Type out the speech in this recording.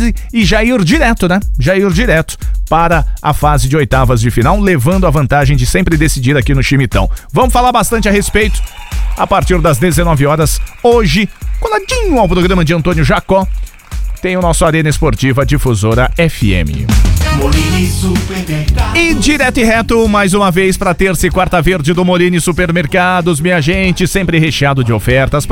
e já ir direto, né? Já ir direto para a fase de oitavas de final, levando a vantagem de sempre decidir aqui no Chimitão. Vamos falar bastante a respeito a partir das 19 horas. Hoje, coladinho ao programa de Antônio Jacó, tem o nosso Arena Esportiva Difusora FM. E direto e reto, mais uma vez, para terça e quarta verde do Molini Supermercados, minha gente, sempre recheado de ofertas.